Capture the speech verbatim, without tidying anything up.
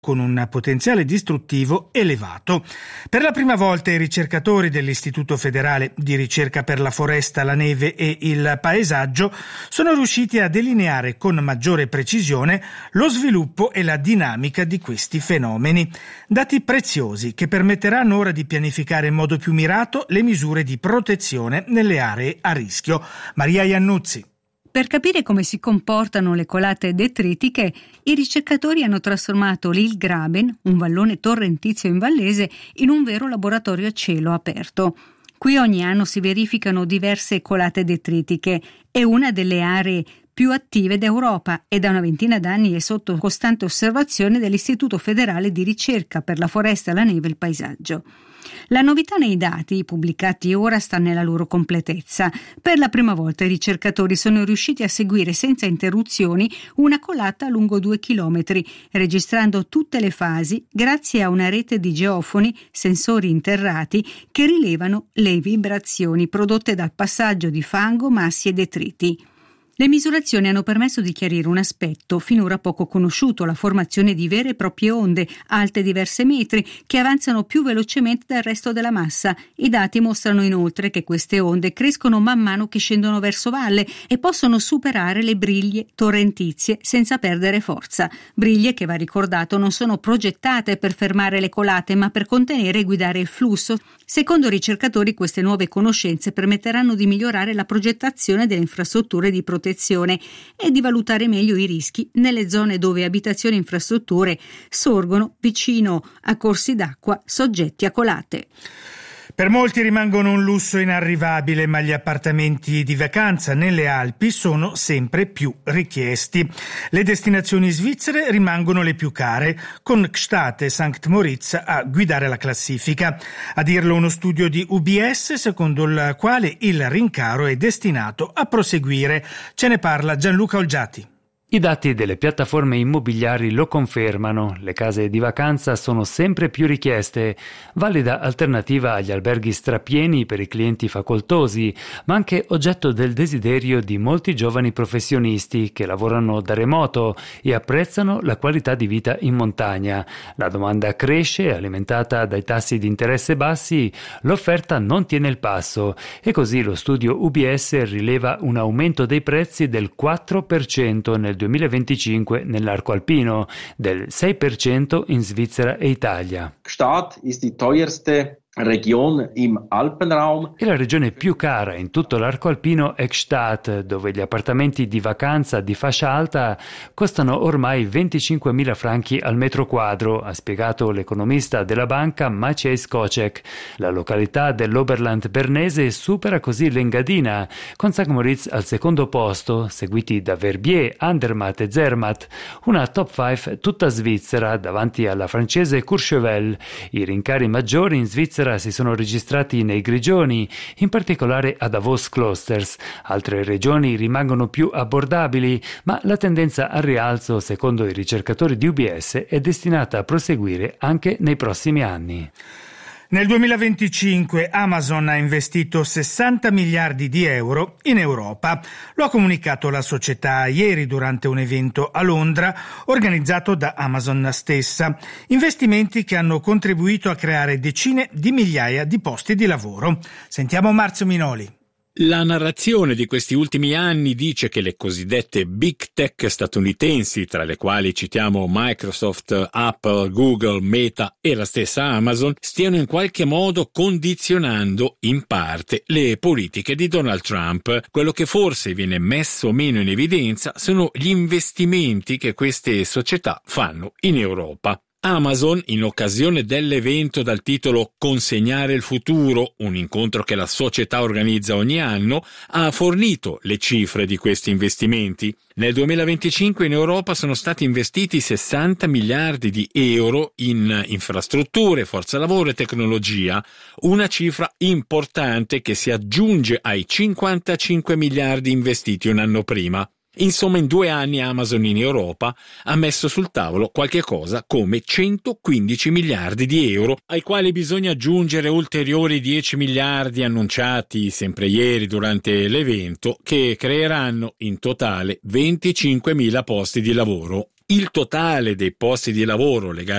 con un potenziale distruttivo elevato. Per la prima volta i ricercatori dell'Istituto Federale di Ricerca per la Foresta, la Neve e il Paesaggio sono riusciti a delineare con maggiore precisione lo sviluppo e la dinamica di questi fenomeni. Dati preziosi che permetteranno ora di pianificare in modo più mirato le misure di protezione nelle aree a rischio. Maria Iannuzzi. Per capire come si comportano le colate detritiche, i ricercatori hanno trasformato l'Ilgraben, un vallone torrentizio in vallese, in un vero laboratorio a cielo aperto. Qui ogni anno si verificano diverse colate detritiche. È una delle aree più attive d'Europa e da una ventina d'anni è sotto costante osservazione dell'Istituto Federale di Ricerca per la Foresta, la Neve e il Paesaggio. La novità nei dati pubblicati ora sta nella loro completezza. Per la prima volta i ricercatori sono riusciti a seguire senza interruzioni una colata lungo due chilometri, registrando tutte le fasi grazie a una rete di geofoni, sensori interrati, che rilevano le vibrazioni prodotte dal passaggio di fango, massi e detriti. Le misurazioni hanno permesso di chiarire un aspetto finora poco conosciuto, la formazione di vere e proprie onde, alte diversi metri, che avanzano più velocemente del resto della massa. I dati mostrano inoltre che queste onde crescono man mano che scendono verso valle e possono superare le briglie torrentizie senza perdere forza. Briglie che, va ricordato, non sono progettate per fermare le colate, ma per contenere e guidare il flusso. Secondo i ricercatori, queste nuove conoscenze permetteranno di migliorare la progettazione delle infrastrutture di protezione e di valutare meglio i rischi nelle zone dove abitazioni e infrastrutture sorgono vicino a corsi d'acqua soggetti a colate. Per molti rimangono un lusso inarrivabile, ma gli appartamenti di vacanza nelle Alpi sono sempre più richiesti. Le destinazioni svizzere rimangono le più care, con Gstaad e Sankt Moritz a guidare la classifica. A dirlo uno studio di U B S, secondo il quale il rincaro è destinato a proseguire. Ce ne parla Gianluca Olgiati. I dati delle piattaforme immobiliari lo confermano, le case di vacanza sono sempre più richieste, valida alternativa agli alberghi strapieni per i clienti facoltosi, ma anche oggetto del desiderio di molti giovani professionisti che lavorano da remoto e apprezzano la qualità di vita in montagna. La domanda cresce, alimentata dai tassi di interesse bassi, l'offerta non tiene il passo e così lo studio U B S rileva un aumento dei prezzi del quattro per cento nel duemilaventicinque nell'arco alpino, del sei per cento in Svizzera e Italia. Gstaad ist die teuerste Region im Alpenraum. E la regione più cara in tutto l'arco alpino è Gstaad, dove gli appartamenti di vacanza di fascia alta costano ormai venticinquemila franchi al metro quadro, ha spiegato l'economista della banca Maciej Skocek. La località dell'Oberland bernese supera così l'Engadina, con Sankt Moritz al secondo posto, seguiti da Verbier, Andermatt e Zermatt, una top cinque tutta svizzera davanti alla francese Courchevel. I rincari maggiori in Svizzera si sono registrati nei Grigioni, in particolare a Davos Klosters. Altre regioni rimangono più abbordabili, ma la tendenza al rialzo, secondo i ricercatori di U B S, è destinata a proseguire anche nei prossimi anni. Nel duemilaventicinque Amazon ha investito sessanta miliardi di euro in Europa. Lo ha comunicato la società ieri durante un evento a Londra organizzato da Amazon stessa. Investimenti che hanno contribuito a creare decine di migliaia di posti di lavoro. Sentiamo Marzio Minoli. La narrazione di questi ultimi anni dice che le cosiddette big tech statunitensi, tra le quali citiamo Microsoft, Apple, Google, Meta e la stessa Amazon, stiano in qualche modo condizionando in parte le politiche di Donald Trump. Quello che forse viene messo meno in evidenza sono gli investimenti che queste società fanno in Europa. Amazon, in occasione dell'evento dal titolo Consegnare il futuro, un incontro che la società organizza ogni anno, ha fornito le cifre di questi investimenti. Nel duemilaventicinque in Europa sono stati investiti sessanta miliardi di euro in infrastrutture, forza lavoro e tecnologia, una cifra importante che si aggiunge ai cinquantacinque miliardi investiti un anno prima. Insomma, in due anni Amazon in Europa ha messo sul tavolo qualche cosa come centoquindici miliardi di euro, ai quali bisogna aggiungere ulteriori dieci miliardi annunciati sempre ieri durante l'evento, che creeranno in totale venticinquemila posti di lavoro. il totale dei posti di lavoro legati